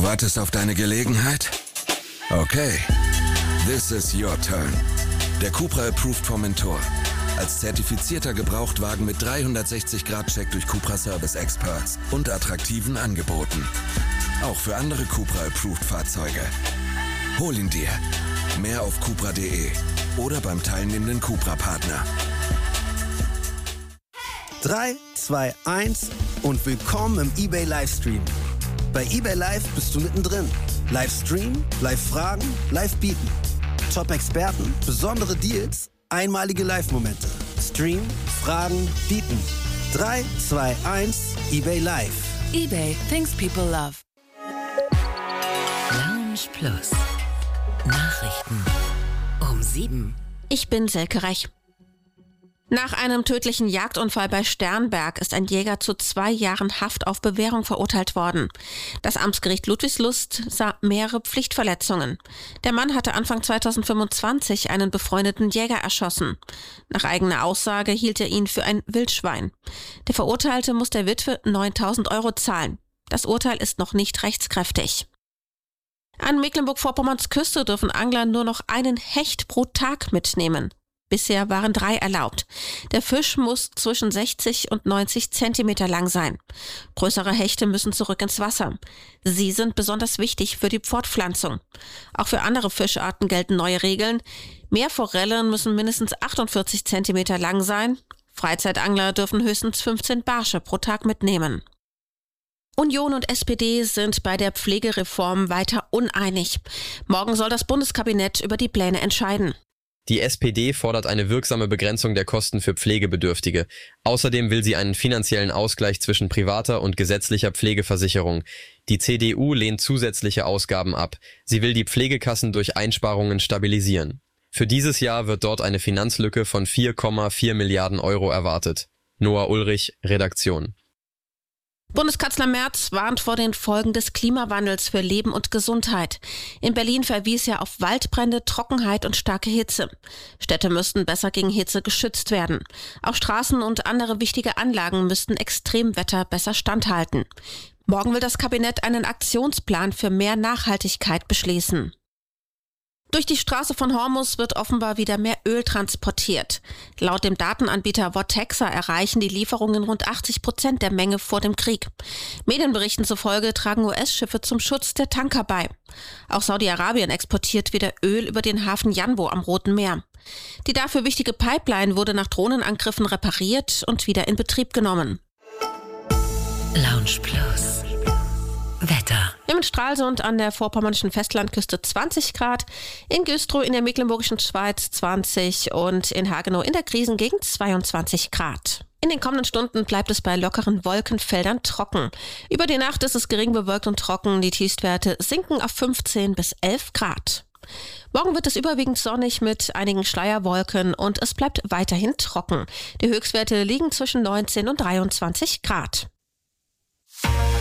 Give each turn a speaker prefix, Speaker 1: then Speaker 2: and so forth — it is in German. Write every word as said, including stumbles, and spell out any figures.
Speaker 1: wartest auf deine Gelegenheit? Okay, this is your turn. Der Cupra Approved Formentor. Als zertifizierter Gebrauchtwagen mit dreihundertsechzig Grad Check durch Cupra Service Experts und attraktiven Angeboten. Auch für andere Cupra Approved Fahrzeuge. Hol ihn dir. Mehr auf cupra punkt de oder beim teilnehmenden Cupra-Partner.
Speaker 2: drei, zwei, eins und willkommen im eBay Livestream. Bei eBay Live bist du mittendrin. Livestream, Live-Fragen, Live-Bieten. Top-Experten, besondere Deals, einmalige Live-Momente. Stream, Fragen, Bieten. drei, zwei, eins, eBay Live.
Speaker 3: eBay, things people love.
Speaker 4: Lounge Plus. Nachrichten um sieben.
Speaker 5: Ich bin Silke Rech. Nach einem tödlichen Jagdunfall bei Sternberg ist ein Jäger zu zwei Jahren Haft auf Bewährung verurteilt worden. Das Amtsgericht Ludwigslust sah mehrere Pflichtverletzungen. Der Mann hatte Anfang zweitausendfünfundzwanzig einen befreundeten Jäger erschossen. Nach eigener Aussage hielt er ihn für ein Wildschwein. Der Verurteilte muss der Witwe neuntausend Euro zahlen. Das Urteil ist noch nicht rechtskräftig. An Mecklenburg-Vorpommerns Küste dürfen Angler nur noch einen Hecht pro Tag mitnehmen. Bisher waren drei erlaubt. Der Fisch muss zwischen sechzig und neunzig Zentimeter lang sein. Größere Hechte müssen zurück ins Wasser. Sie sind besonders wichtig für die Fortpflanzung. Auch für andere Fischarten gelten neue Regeln. Meerforellen müssen mindestens achtundvierzig Zentimeter lang sein. Freizeitangler dürfen höchstens fünfzehn Barsche pro Tag mitnehmen. Union und S P D sind bei der Pflegereform weiter uneinig. Morgen soll das Bundeskabinett über die Pläne entscheiden.
Speaker 6: Die S P D fordert eine wirksame Begrenzung der Kosten für Pflegebedürftige. Außerdem will sie einen finanziellen Ausgleich zwischen privater und gesetzlicher Pflegeversicherung. Die C D U lehnt zusätzliche Ausgaben ab. Sie will die Pflegekassen durch Einsparungen stabilisieren. Für dieses Jahr wird dort eine Finanzlücke von vier Komma vier Milliarden Euro erwartet. Noah Ulrich, Redaktion.
Speaker 5: Bundeskanzler Merz warnt vor den Folgen des Klimawandels für Leben und Gesundheit. In Berlin verwies er auf Waldbrände, Trockenheit und starke Hitze. Städte müssten besser gegen Hitze geschützt werden. Auch Straßen und andere wichtige Anlagen müssten Extremwetter besser standhalten. Morgen will das Kabinett einen Aktionsplan für mehr Nachhaltigkeit beschließen. Durch die Straße von Hormuz wird offenbar wieder mehr Öl transportiert. Laut dem Datenanbieter Vortexa erreichen die Lieferungen rund achtzig Prozent der Menge vor dem Krieg. Medienberichten zufolge tragen U S-Schiffe zum Schutz der Tanker bei. Auch Saudi-Arabien exportiert wieder Öl über den Hafen Janbo am Roten Meer. Die dafür wichtige Pipeline wurde nach Drohnenangriffen repariert und wieder in Betrieb genommen.
Speaker 4: Lounge Plus. Wetter.
Speaker 5: Im Stralsund an der vorpommernischen Festlandküste zwanzig Grad, in Güstrow in der mecklenburgischen Schweiz zwanzig und in Hagenow in der Krisengegend zweiundzwanzig Grad. In den kommenden Stunden bleibt es bei lockeren Wolkenfeldern trocken. Über die Nacht ist es gering bewölkt und trocken. Die Tiefstwerte sinken auf fünfzehn bis elf Grad. Morgen wird es überwiegend sonnig mit einigen Schleierwolken und es bleibt weiterhin trocken. Die Höchstwerte liegen zwischen neunzehn und dreiundzwanzig Grad.